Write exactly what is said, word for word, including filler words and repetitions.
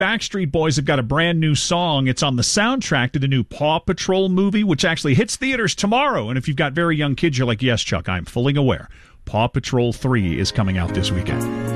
Backstreet Boys have got a brand new song. It's on the soundtrack to the new Paw Patrol movie, which actually hits theaters tomorrow. And if you've got very young kids, you're like, yes, Chuck, I'm fully aware. Paw Patrol three is coming out this weekend.